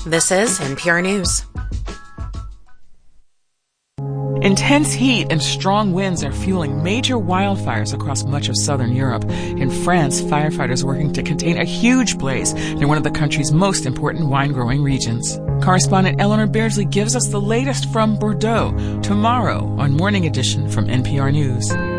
This is NPR News. Intense heat and strong winds are fueling major wildfires across much of southern Europe. In France, firefighters are working to contain a huge blaze near one of the country's most important wine-growing regions. Correspondent Eleanor Beardsley gives us the latest from Bordeaux tomorrow on Morning Edition from NPR News.